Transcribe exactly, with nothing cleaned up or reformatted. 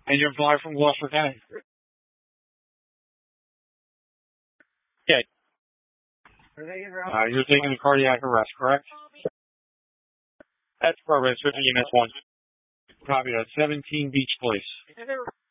And you're flying from Gloucester County? Okay. Uh, you're taking a cardiac arrest, correct? That's perfect. fifteen units one. Copy that. seventeen Beach Place.